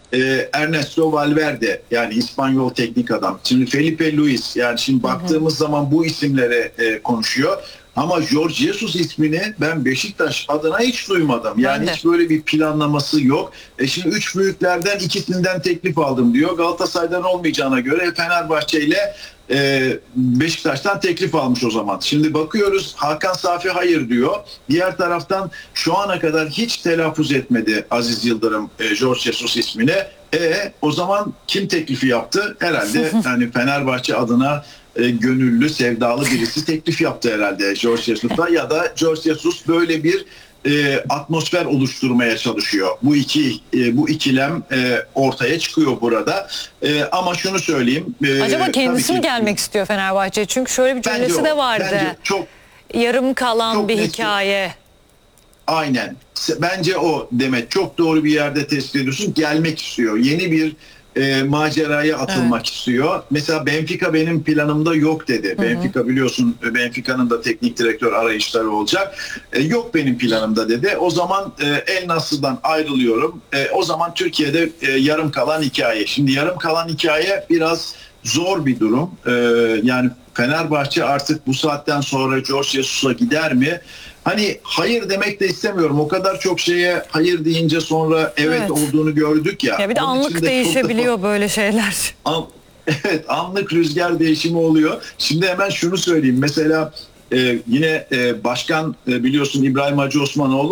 Ernesto Valverde, yani İspanyol teknik adam. Şimdi Felipe Luis, yani şimdi baktığımız zaman bu isimlere konuşuyor. Ama Jorge Jesus ismini ben Beşiktaş adına hiç duymadım. Yani hiç böyle bir planlaması yok. Şimdi üç büyüklerden ikisinden teklif aldım diyor. Galatasaray'dan olmayacağına göre Fenerbahçe ile Beşiktaş'tan teklif almış o zaman. Şimdi bakıyoruz, Hakan Safi hayır diyor. Diğer taraftan şu ana kadar hiç telaffuz etmedi Aziz Yıldırım Jorge Jesus ismini. O zaman kim teklifi yaptı? Herhalde yani Fenerbahçe adına gönüllü, sevdalı birisi teklif yaptı herhalde Jorge Jesus'a, ya da Jorge Jesus böyle bir atmosfer oluşturmaya çalışıyor. Bu ikilem ortaya çıkıyor burada. Ama şunu söyleyeyim. Acaba kendisi mi gelmek istiyor Fenerbahçe? Çünkü şöyle bir cümlesi de vardı. Yarım kalan bir hikaye. Aynen. Bence o Demet. Çok doğru bir yerde tespit ediyorsun. Gelmek istiyor. Yeni bir maceraya atılmak istiyor. Mesela Benfica benim planımda yok dedi. Benfica, biliyorsun, Benfica'nın da teknik direktör arayışları olacak. Yok benim planımda dedi. O zaman El Nasır'dan ayrılıyorum. O zaman Türkiye'de yarım kalan hikaye. Şimdi yarım kalan hikaye biraz zor bir durum. Yani Fenerbahçe artık bu saatten sonra Jorge Jesus'a gider mi? Hani hayır demek de istemiyorum. O kadar çok şeye hayır deyince sonra evet olduğunu gördük ya. Ya bir de anlık değişebiliyor böyle şeyler. Evet, anlık rüzgar değişimi oluyor. Şimdi hemen şunu söyleyeyim. Mesela yine başkan, biliyorsun, İbrahim Hacı Osmanoğlu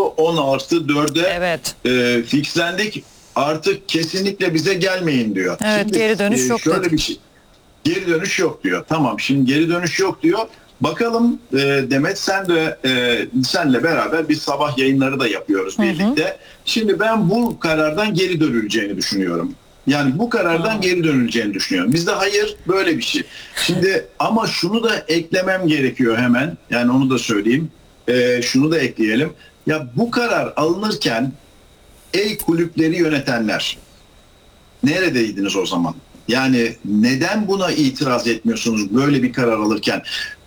10+4'e fixlendik. Artık kesinlikle bize gelmeyin diyor. Evet, şimdi, geri dönüş yok. Şöyle bir şey. Geri dönüş yok diyor. Tamam, şimdi geri dönüş yok diyor. Bakalım Demet, senle beraber biz sabah yayınları da yapıyoruz birlikte. Şimdi ben bu karardan geri dönüleceğini düşünüyorum. Yani bu karardan geri dönüleceğini düşünüyorum. Bizde hayır böyle bir şey. Şimdi ama şunu da eklemem gerekiyor hemen. Yani onu da söyleyeyim. Şunu da ekleyelim. Ya bu karar alınırken ey kulüpleri yönetenler, neredeydiniz o zaman? Yani neden buna itiraz etmiyorsunuz böyle bir karar alırken?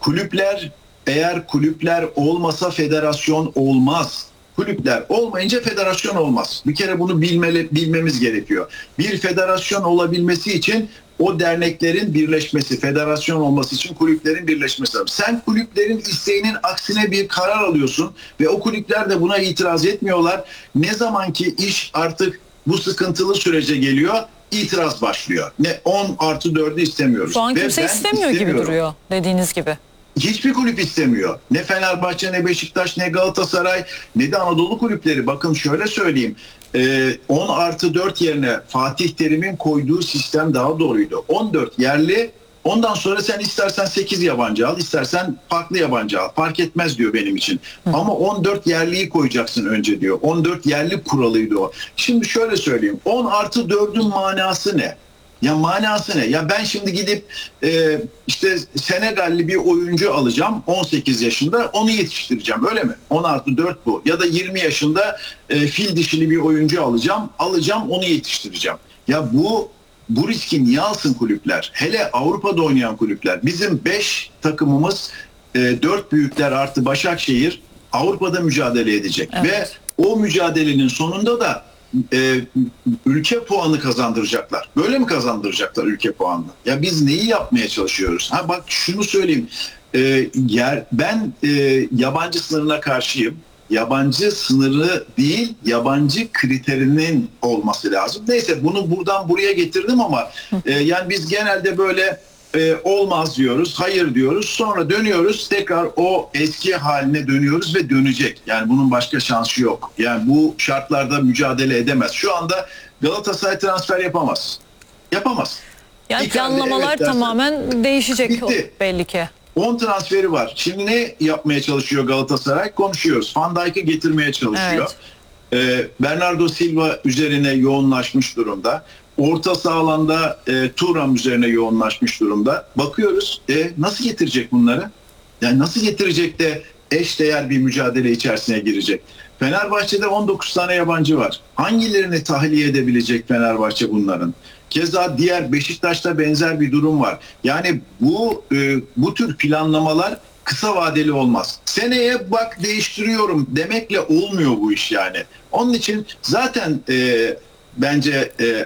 Eğer kulüpler olmasa federasyon olmaz. Kulüpler olmayınca federasyon olmaz. Bir kere bunu bilmemiz gerekiyor. Bir federasyon olabilmesi için o derneklerin birleşmesi, federasyon olması için kulüplerin birleşmesi lazım. Sen kulüplerin isteğinin aksine bir karar alıyorsun ve o kulüpler de buna itiraz etmiyorlar. Ne zaman ki iş artık bu sıkıntılı sürece geliyor, itiraz başlıyor. 10+4'ü istemiyoruz. Şu an kimse istemiyor gibi duruyor, dediğiniz gibi. Hiçbir kulüp istemiyor. Ne Fenerbahçe, ne Beşiktaş, ne Galatasaray, ne de Anadolu kulüpleri. Bakın şöyle söyleyeyim. 10+4 yerine Fatih Terim'in koyduğu sistem daha doğruydu. 14 yerli, ondan sonra sen istersen 8 yabancı al, istersen farklı yabancı al. Fark etmez diyor benim için. Ama 14 yerliyi koyacaksın önce diyor. 14 yerli kuralıydı o. Şimdi şöyle söyleyeyim. 10+4'ün manası ne? Ya manası ne? Ya ben şimdi gidip işte Senegalli bir oyuncu alacağım 18 yaşında, onu yetiştireceğim, öyle mi? 10+4 bu. Ya da 20 yaşında fil dişili bir oyuncu alacağım onu yetiştireceğim. Ya bu riski niye alsın kulüpler? Hele Avrupa'da oynayan kulüpler. Bizim 5 takımımız 4 büyükler artı Başakşehir Avrupa'da mücadele edecek. Ve o mücadelenin sonunda da ülke puanı kazandıracaklar. Böyle mi kazandıracaklar ülke puanını? Ya biz neyi yapmaya çalışıyoruz? Bak şunu söyleyeyim. Ben yabancı sınırına karşıyım. Yabancı sınırı değil, yabancı kriterinin olması lazım. Neyse, bunu buradan buraya getirdim ama yani biz genelde böyle olmaz diyoruz, hayır diyoruz, sonra dönüyoruz, tekrar o eski haline dönüyoruz ve dönecek. Yani bunun başka şansı yok. Yani bu şartlarda mücadele edemez. Şu anda Galatasaray transfer yapamaz. Yapamaz. Yani planlamalar tamamen değişecek. Bitti. Belli ki. 10 transferi var. Şimdi ne yapmaya çalışıyor Galatasaray? Konuşuyoruz. Van Dijk'ı getirmeye çalışıyor. Bernardo Silva üzerine yoğunlaşmış durumda. Orta sahada Thuram üzerine yoğunlaşmış durumda. Bakıyoruz, nasıl getirecek bunları? Yani nasıl getirecek de eşdeğer bir mücadele içerisine girecek? Fenerbahçe'de 19 tane yabancı var. Hangilerini tahliye edebilecek Fenerbahçe bunların? Keza diğer Beşiktaş'ta benzer bir durum var. Yani bu tür planlamalar kısa vadeli olmaz. Seneye bak değiştiriyorum demekle olmuyor bu iş yani. Onun için zaten bence